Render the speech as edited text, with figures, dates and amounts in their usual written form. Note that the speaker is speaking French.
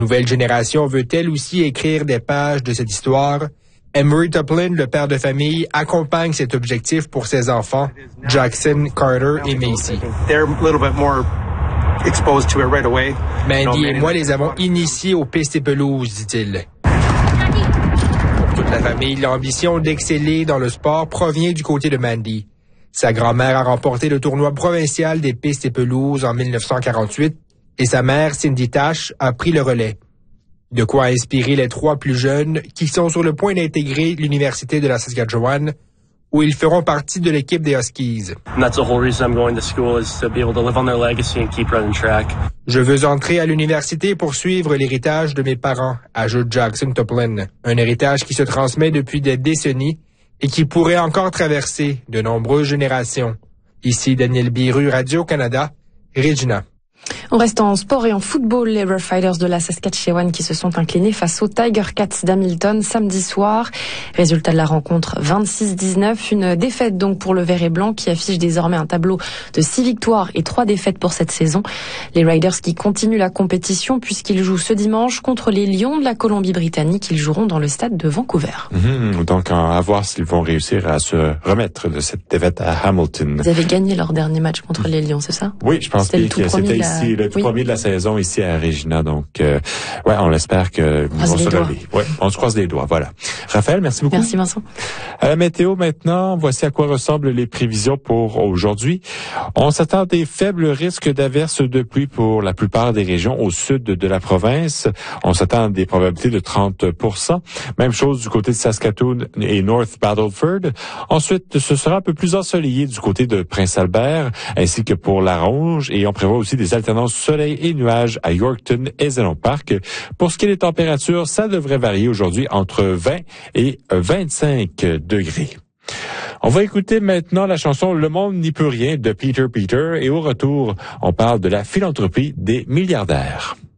Nouvelle génération veut elle aussi écrire des pages de cette histoire. Emery Toplin, le père de famille, accompagne cet objectif pour ses enfants, Jackson, Carter et Macy. Mandy et moi les avons initiés aux pistes et pelouses, dit-il. Pour toute la famille, l'ambition d'exceller dans le sport provient du côté de Mandy. Sa grand-mère a remporté le tournoi provincial des pistes et pelouses en 1948 et sa mère, Cindy Tash, a pris le relais. De quoi inspirer les trois plus jeunes qui sont sur le point d'intégrer l'Université de la Saskatchewan, où ils feront partie de l'équipe des Huskies. Je veux entrer à l'université pour suivre l'héritage de mes parents, ajoute Jackson Toplin, un héritage qui se transmet depuis des décennies et qui pourrait encore traverser de nombreuses générations. Ici Daniel Biru, Radio-Canada, Regina. On reste en sport et en football. Les Rough Riders de la Saskatchewan qui se sont inclinés face aux Tiger Cats d'Hamilton samedi soir. Résultat de la rencontre 26-19. Une défaite donc pour le vert et blanc qui affiche désormais un tableau de 6 victoires et 3 défaites pour cette saison. Les Riders qui continuent la compétition puisqu'ils jouent ce dimanche contre les Lions de la Colombie-Britannique. Ils joueront dans le stade de Vancouver. Donc à voir s'ils vont réussir à se remettre de cette défaite à Hamilton. Ils avaient gagné leur dernier match contre les Lions, c'est ça? Oui, je pense que c'était ici, le tout premier de la saison ici à Regina. Donc, on espère que nous vont se relever. Ouais, on se croise les doigts, voilà. Raphaël, merci beaucoup. Merci Vincent. À la météo maintenant, voici à quoi ressemblent les prévisions pour aujourd'hui. On s'attend à des faibles risques d'averses de pluie pour la plupart des régions au sud de la province. On s'attend à des probabilités de 30%. Même chose du côté de Saskatoon et North Battleford. Ensuite, ce sera un peu plus ensoleillé du côté de Prince-Albert, ainsi que pour la Ronge, et on prévoit aussi des alternances soleil et nuages à Yorkton et Zénon Park. Pour ce qui est des températures, ça devrait varier aujourd'hui entre 20 et 25 degrés. On va écouter maintenant la chanson Le monde n'y peut rien de Peter Peter et au retour, on parle de la philanthropie des milliardaires.